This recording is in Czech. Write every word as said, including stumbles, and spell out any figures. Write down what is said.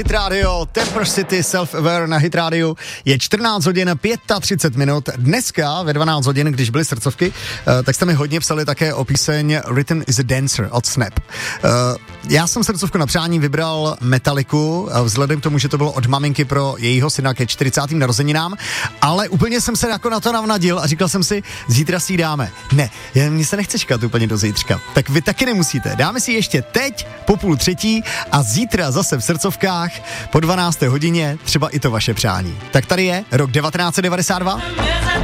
Hit Radio, Temper City, Self-Aware na Hit Radio. Je čtrnáct hodin třicet pět minut. Dneska ve dvanáct hodin, když byly srdcovky, tak jste mi hodně psali také o píseň Rhythm is a Dancer od Snap. Já jsem srdcovku na přání vybral Metalliku, vzhledem k tomu, že to bylo od maminky pro jejího syna ke čtyřicátým narozeninám, ale úplně jsem se jako na to navnadil a říkal jsem si, zítra si ji dáme. Ne, mně se nechce čekat úplně do zítřka. Tak vy taky nemusíte. Dáme si ještě teď po půl třetí a zítra zase v srdcovkách po dvanácté hodině třeba i to vaše přání. Tak tady je rok devatenáct set devadesát dva.